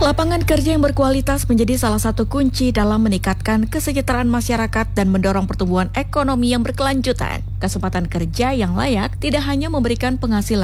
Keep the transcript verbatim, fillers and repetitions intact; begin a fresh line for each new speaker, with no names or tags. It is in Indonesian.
Lapangan kerja yang berkualitas menjadi salah satu kunci dalam meningkatkan kesejahteraan masyarakat dan mendorong pertumbuhan ekonomi yang berkelanjutan. Kesempatan kerja yang layak tidak hanya memberikan penghasilan